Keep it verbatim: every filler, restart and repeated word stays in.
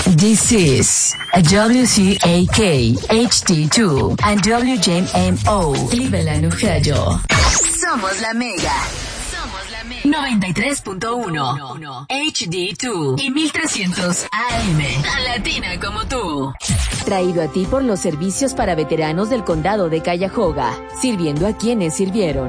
This is a W C A K H D two and W J M O Cleveland, Ohio. Somos la Mega. Somos la Mega. noventa y tres punto uno H D dos y mil trescientos A M. Tan latina como tú. Traído a ti por los servicios para veteranos del condado de Cuyahoga, sirviendo a quienes sirvieron.